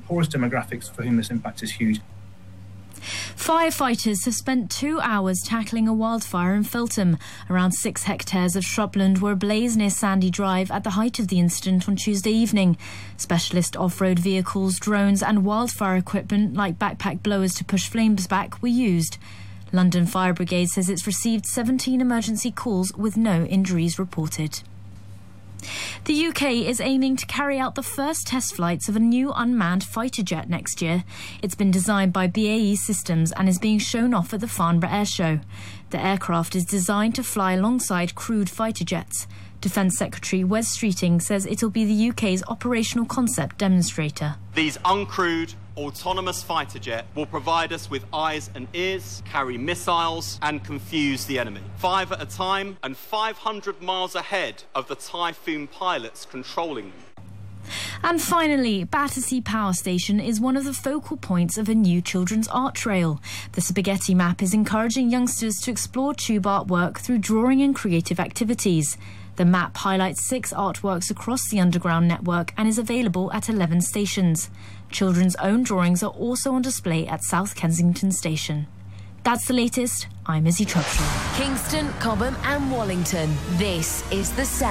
poorest demographics for whom this impact is huge. Firefighters have spent 2 hours tackling a wildfire in Feltham. Around 6 hectares of shrubland were ablaze near Sandy Drive at the height of the incident on Tuesday evening. Specialist off-road vehicles, drones and wildfire equipment like backpack blowers to push flames back were used. London Fire Brigade says it's received 17 emergency calls with no injuries reported. The UK is aiming to carry out the first test flights of a new unmanned fighter jet next year. It's been designed by BAE Systems and is being shown off at the Farnborough Air Show. The aircraft is designed to fly alongside crewed fighter jets. Defence Secretary Wes Streeting says it'll be the UK's operational concept demonstrator. These uncrewed, autonomous fighter jet will provide us with eyes and ears, carry missiles and confuse the enemy. 5 at a time and 500 miles ahead of the Typhoon pilots controlling them. And finally, Battersea Power Station is one of the focal points of a new children's art trail. The Spaghetti Map is encouraging youngsters to explore tube artwork through drawing and creative activities. The map highlights 6 artworks across the underground network and is available at 11 stations. Children's own drawings are also on display at South Kensington Station. That's the latest. I'm Izzy Trubshaw. Kingston, Cobham and Wallington. This is The Sound.